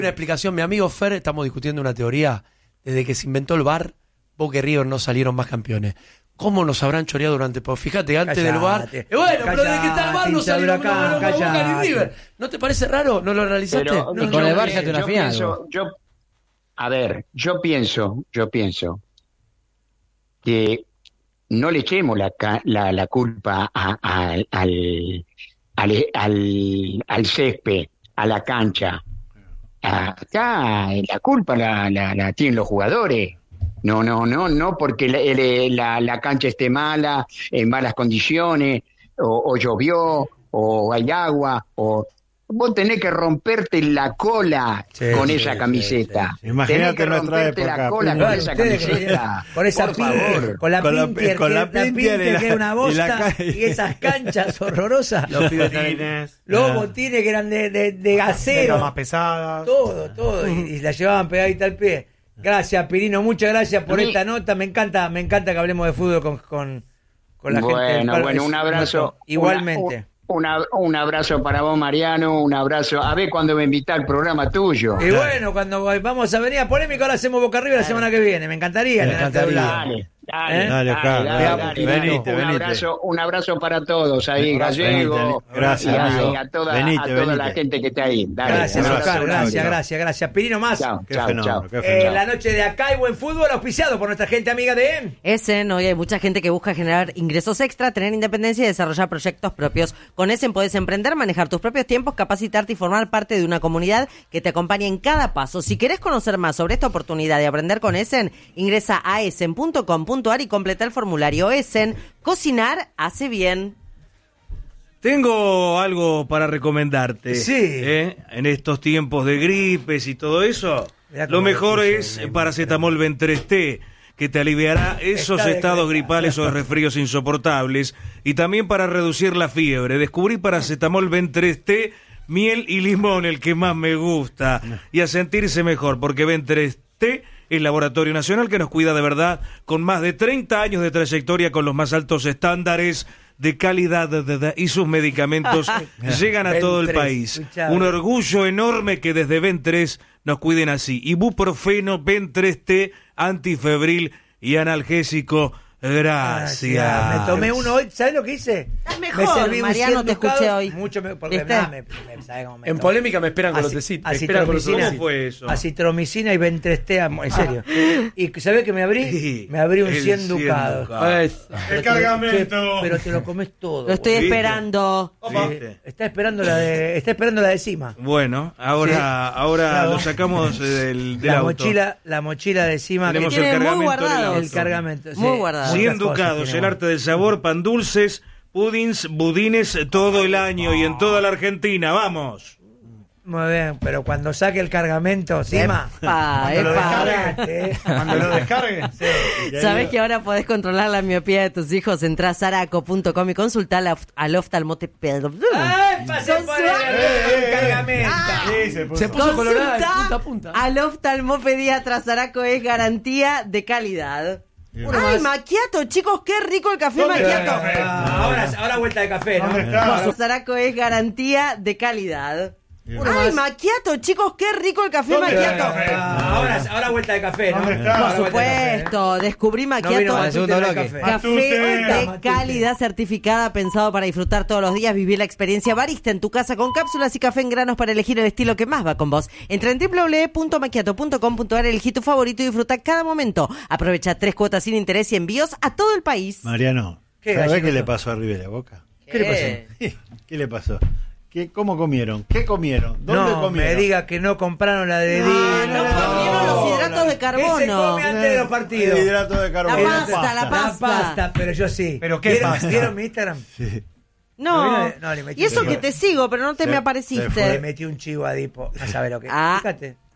Una explicación, mi amigo Fer, estamos discutiendo una teoría. Desde que se inventó el VAR, Boca y River no salieron más campeones. ¿Cómo nos habrán choreado durante? Pues fíjate, antes del VAR. Pero desde que está el VAR no salieron Boca ni River. ¿No te parece raro? ¿No lo analizaste? Pero, no, y con el VAR ya te una final. Yo pienso que no le echemos la culpa al césped, a la cancha. Acá la culpa la tienen los jugadores. No porque la cancha esté mala, en malas condiciones, o llovió, o hay agua, o vos tenés que romperte la cola con esa camiseta. Sí. Imagínate que romperte la cola con esa camiseta. Con esa por favor. Con la Pintier, que era una bosta, y esas canchas horrorosas. Los botines que eran de acero. Más pesadas. Todo. Y la llevaban pegadita al pie. Gracias, Pirino, muchas gracias por esta nota. Me encanta que hablemos de fútbol con la gente. Bueno, un abrazo. Igualmente. Un abrazo para vos, Mariano, un abrazo. A ver cuándo me invita al programa tuyo. Y bueno, cuando vamos a venir a Polémica, ahora hacemos Boca Arriba la semana que viene. Me encantaría. Dale, venite. Un abrazo para todos ahí, Gallego. Gracias, y a toda la gente que está ahí. Dale, gracias. Pirino más. Chao. La noche de Acá y Buen Fútbol, auspiciado por nuestra gente amiga de Essen. Hoy hay mucha gente que busca generar ingresos extra, tener independencia y desarrollar proyectos propios. Con Essen podés emprender, manejar tus propios tiempos, capacitarte y formar parte de una comunidad que te acompañe en cada paso. Si querés conocer más sobre esta oportunidad de aprender con Essen, ingresa a essen.com.ar y completa el formulario. Essen, cocinar hace bien. Tengo algo para recomendarte. Sí. En estos tiempos de gripes y todo eso, lo mejor es Paracetamol Ben3T, que te aliviará esos estados gripales o resfríos insoportables, y también para reducir la fiebre. Descubrí Paracetamol Ben3T, miel y limón, el que más me gusta, y a sentirse mejor, porque Ben3T el Laboratorio Nacional que nos cuida de verdad, con más de 30 años de trayectoria, con los más altos estándares de calidad y sus medicamentos llegan a todo el país. Un orgullo enorme que desde Ben3 nos cuiden así. Ibuprofeno, Ben3T, antifebril y analgésico. Gracias. Me tomé uno hoy. ¿Sabes lo que hice? Estás mejor, Mariano, te escuché hoy. Mucho mejor, porque ¿sabes cómo me en Polémica me esperan con los tecitos. ¿Cómo fue eso? Acitromicina y Ben3T, en serio. ¿Y sabés que me abrí? Me abrí un 100 ducados. El cargamento. Pero te lo comes todo. Lo estoy esperando. Está esperando la de Cima. Bueno, ahora lo sacamos del auto. La mochila de Cima. Tenemos que el tiene cargamento. El cargamento. Muy guardado. 100 ducados, el arte del sabor, pan dulces, pudins, budines todo el año y en toda la Argentina. ¡Vamos! Muy bien, pero cuando saque el cargamento, Cima. Cuando lo descarguen. ¿Sabés que ahora podés controlar la miopía de tus hijos? Entrá a saraco.com y consultá al oftalmopedista. ¡Pasó por el cargamento! Se puso colorada de punta a punta. Al oftalmopediatra. Saraco es garantía de calidad. ¡Ay, macchiato, chicos! ¡Qué rico el café macchiato! Ahora vuelta de café, ¿no? Saraco es garantía de calidad. ¡Ay, macchiato, chicos! ¡Qué rico el café macchiato! Ahora vuelta de café, ¿no? Por supuesto, descubrí macchiato. Café de calidad certificada, pensado para disfrutar todos los días, vivir la experiencia barista en tu casa con cápsulas y café en granos para elegir el estilo que más va con vos. Entra en www.macchiato.com.ar, elegí tu favorito y disfruta cada momento. Aprovecha 3 cuotas sin interés y envíos a todo el país. Mariano, ¿sabés qué le pasó a Rivera Boca? ¿Qué le pasó? ¿Qué le pasó? ¿Cómo comieron? ¿Qué comieron? ¿Dónde comieron? Me diga que no compraron la de No comieron los hidratos de carbono. ¿Qué se come antes de los partidos? El hidrato de carbono. La pasta, pero yo sí. ¿Pero qué pasta? ¿Vieron mi Instagram? Sí. No, le metí y eso un que te sigo, pero no te me apareciste. Le metí un chivo a Dipo. No sabe lo que. Ah. Fíjate.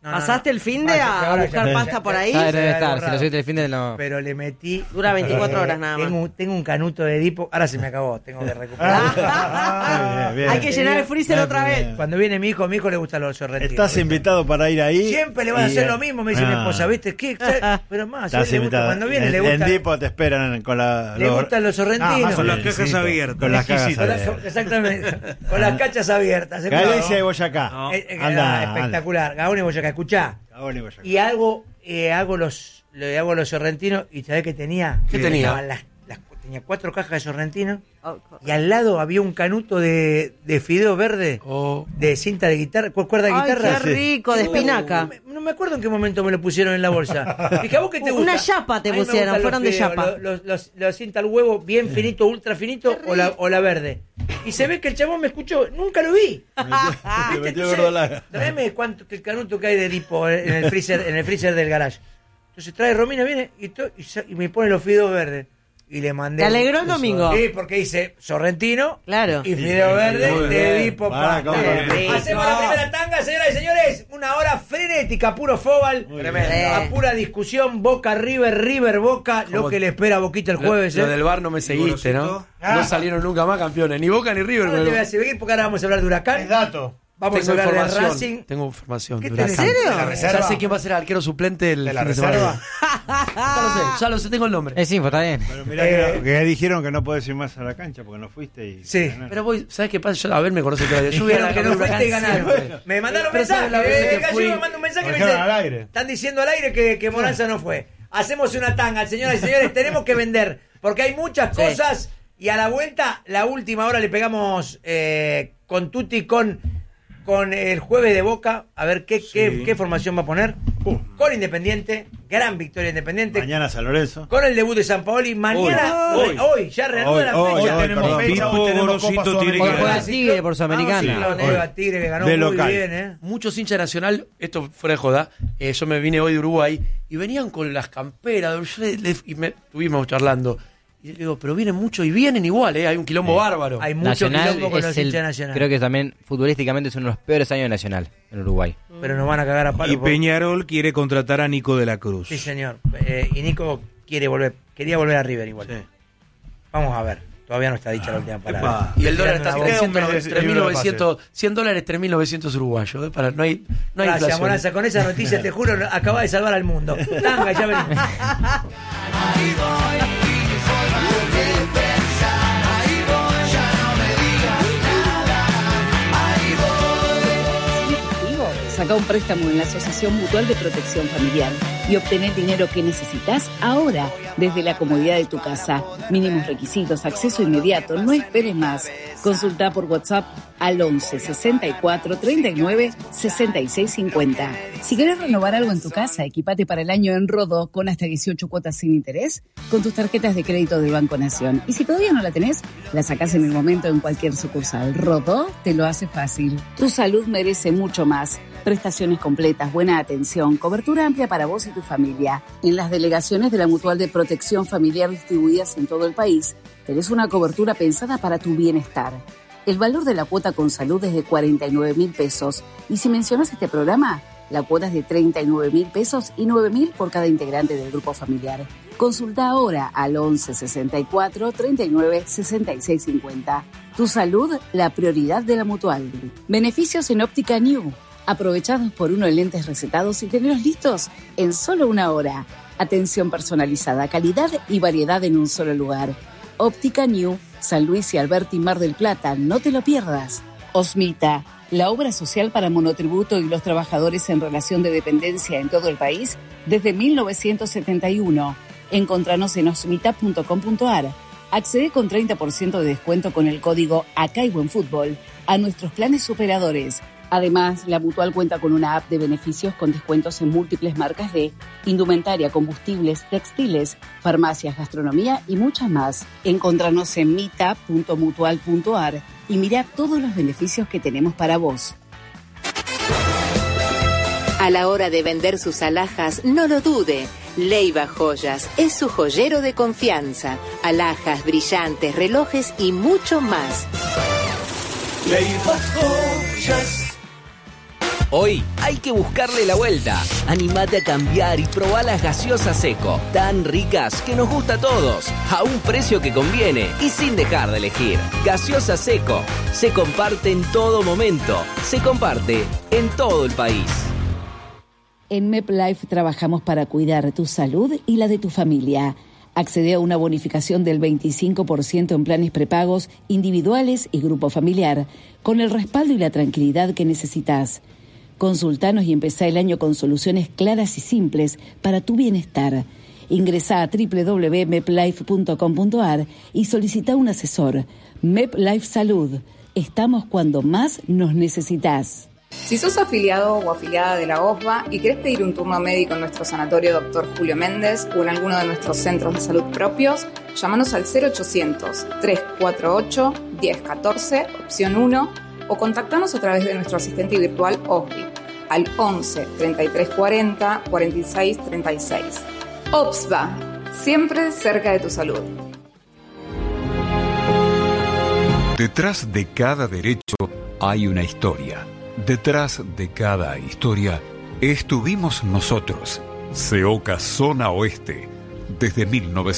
¿Pasaste el fin de a buscar pasta por ahí? Debe estar, si lo subiste el fin de no. Pero le metí... Dura 24 horas nada más. Tengo un canuto de Edipo, ahora se me acabó, tengo que recuperar. Hay que llenar el freezer otra vez. Cuando viene mi hijo le gustan los sorrentinos. Estás invitado para ir ahí. Siempre le van a hacer lo mismo, me dice mi esposa, ¿viste? ¿Qué? Pero más, estás invitado. Cuando viene le gusta. En Edipo te esperan con le gustan los sorrentinos. Con las cajas abiertas. Con las cajas abiertas. Exactamente. Con las cachas abiertas. Galicia y Boyacá. Espectacular. Gaona y Boyacá. Escuchá. Y hago los sorrentinos. ¿Y sabés qué tenía? ¿Qué tenía? Tenía 4 cajas de sorrentinos. Y al lado había un canuto de fideo verde. De cinta de guitarra. ¿Cuerda de guitarra? Qué rico, de espinaca. No me acuerdo en qué momento me lo pusieron en la bolsa. Dije, ¿a vos qué te gusta? Una chapa te pusieron, fueron de chapa. Los cinta al huevo bien finito, ultra finito o la verde. Y se ve que el chabón me escuchó, nunca lo vi. Tráeme el canuto que hay de Edipo en el freezer del garage. Entonces trae Romina, viene y me pone los fideos verdes. Y le mandé. ¿Te alegró el domingo? Sí, porque hice sorrentino. Claro. Y fideo verde de Edipo. Hacemos la primera tanga, señoras y señores. Una hora frenética, puro fóbal. A pura discusión, Boca River Boca. Lo que le espera a Boquita el jueves. Lo del VAR no me seguiste, ¿no? No salieron nunca más campeones, ni Boca ni River. No te voy a seguir porque ahora vamos a hablar de Huracán. Es dato. Vamos a hablar de Racing. Tengo información. ¿En serio? Ya sé quién va a ser el arquero suplente del fin de semana. Ya lo sé, tengo el nombre. Es info, está bien. Pero mirá que dijeron que no podés ir más a la cancha porque no fuiste y... Sí. ganaron. Pero voy, ¿sabes qué pasa? Yo, a ver, me conoce todavía. Yo Dijeron que no fuiste y ganaron. Me mandaron mensajes. Yo me mando un mensaje y me dicen, están diciendo al aire que Moranza no fue. Hacemos una tanga, señoras y señores, tenemos que vender. Porque hay muchas cosas y a la vuelta, la última hora le pegamos con Tuti, con el jueves de Boca, a ver qué formación va a poner. Con Independiente, gran victoria Independiente. Mañana San Lorenzo. Con el debut de San Paoli. Mañana, hoy ya reanuda la fecha. Tenemos fecha, hoy tenemos Copa Sudamericana. Juega Tigre por Sudamericana. Tigre que ganó muy bien. Muchos hinchas Nacional, esto fuera de joda, yo me vine hoy de Uruguay y venían con las camperas y estuvimos charlando. Y le digo, pero vienen mucho y vienen igual, hay un quilombo bárbaro. Hay mucho quilombo con los hinchas Nacional. Creo que también futbolísticamente es uno de los peores años de Nacional en Uruguay. Pero nos van a cagar a palo. Y Peñarol quiere contratar a Nico de la Cruz. Sí, señor. Y Nico quería volver a River igual. Sí. Vamos a ver. Todavía no está dicha la última palabra. Y el dólar está $100, 3.900 uruguayos. No hay Gracias, inflación. Moranza. Con esa noticia, te juro, acaba de salvar al mundo. Tanga, ya venimos. Saca un préstamo en la Asociación Mutual de Protección Familiar y obtener el dinero que necesitas ahora desde la comodidad de tu casa. Mínimos requisitos, acceso inmediato, no esperes más. Consulta por WhatsApp al 11 64 39 66 50. Si querés renovar algo en tu casa, equipate para el año en Rodó con hasta 18 cuotas sin interés con tus tarjetas de crédito del Banco Nación. Y si todavía no la tenés, la sacás en el momento en cualquier sucursal. Rodó te lo hace fácil. Tu salud merece mucho más. Prestaciones completas, buena atención, cobertura amplia para vos y tu familia. En las delegaciones de la Mutual de Protección Familiar distribuidas en todo el país, tenés una cobertura pensada para tu bienestar. El valor de la cuota con salud es de 49.000 pesos. Y si mencionas este programa, la cuota es de 39.000 pesos y 9.000 por cada integrante del grupo familiar. Consulta ahora al 11 64 39 66 50. Tu salud, la prioridad de la Mutual. Beneficios en Óptica New. Aprovechados por uno en lentes recetados y tenerlos listos en solo una hora. Atención personalizada, calidad y variedad en un solo lugar. Óptica New, San Luis y Alberti, Mar del Plata, no te lo pierdas. Osmita, la obra social para monotributo y los trabajadores en relación de dependencia en todo el país desde 1971. Encontranos en osmita.com.ar. Accede con 30% de descuento con el código ACAYBUENFUTBOL a nuestros planes superadores. Además, la Mutual cuenta con una app de beneficios con descuentos en múltiples marcas de indumentaria, combustibles, textiles, farmacias, gastronomía y muchas más. Encontranos en mita.mutual.ar y mira todos los beneficios que tenemos para vos. A la hora de vender sus alhajas, no lo dude. Leiva Joyas es su joyero de confianza. Alhajas, brillantes, relojes y mucho más. Leiva Joyas. Hoy hay que buscarle la vuelta. Animate a cambiar y probá las gaseosas Seco, tan ricas que nos gusta a todos, a un precio que conviene y sin dejar de elegir. Gaseosa Seco, se comparte en todo momento, se comparte en todo el país. En MepLife trabajamos para cuidar tu salud y la de tu familia. Accede a una bonificación del 25% en planes prepagos, individuales y grupo familiar, con el respaldo y la tranquilidad que necesitas. Consultanos y empezá el año con soluciones claras y simples para tu bienestar. Ingresá a www.meplife.com.ar y solicita un asesor. MepLife Salud. Estamos cuando más nos necesitas. Si sos afiliado o afiliada de la OSBA y querés pedir un turno médico en nuestro sanatorio Dr. Julio Méndez o en alguno de nuestros centros de salud propios, llámanos al 0800-348-1014, opción 1, o contactanos a través de nuestro asistente virtual OSBI al 11 33 40 46 36. OSBA, siempre cerca de tu salud. Detrás de cada derecho hay una historia. Detrás de cada historia estuvimos nosotros, CEOCA Zona Oeste, desde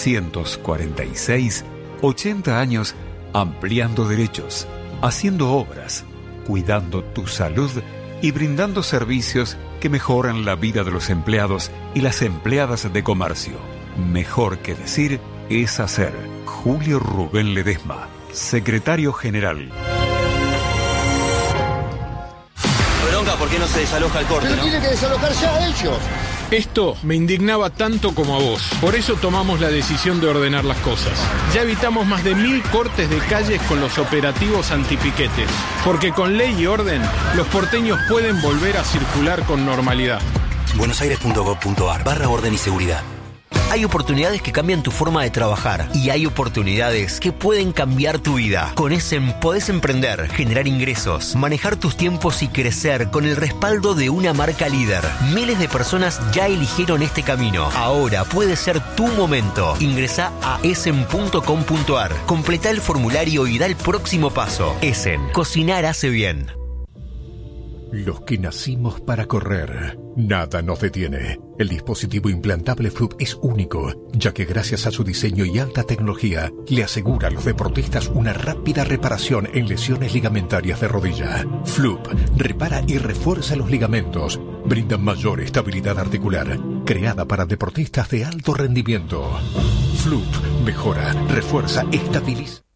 1946, 80 años ampliando derechos, haciendo obras, cuidando tu salud y brindando servicios que mejoran la vida de los empleados y las empleadas de comercio. Mejor que decir es hacer. Julio Rubén Ledesma, Secretario General. ¿Por qué no se desaloja el corte? Pero tiene que desalojar ya a ellos. Esto me indignaba tanto como a vos. Por eso tomamos la decisión de ordenar las cosas. Ya evitamos más de 1000 cortes de calles con los operativos antipiquetes. Porque con ley y orden, los porteños pueden volver a circular con normalidad. buenosaires.gov.ar/orden y seguridad. Hay oportunidades que cambian tu forma de trabajar y hay oportunidades que pueden cambiar tu vida. Con Essen podés emprender, generar ingresos, manejar tus tiempos y crecer con el respaldo de una marca líder. Miles de personas ya eligieron este camino. Ahora puede ser tu momento. Ingresá a essen.com.ar, completá el formulario y da el próximo paso. Essen, cocinar hace bien. Los que nacimos para correr, nada nos detiene. El dispositivo implantable Floop es único, ya que gracias a su diseño y alta tecnología, le asegura a los deportistas una rápida reparación en lesiones ligamentarias de rodilla. Floop repara y refuerza los ligamentos, brinda mayor estabilidad articular, creada para deportistas de alto rendimiento. Floop mejora, refuerza, estabiliza.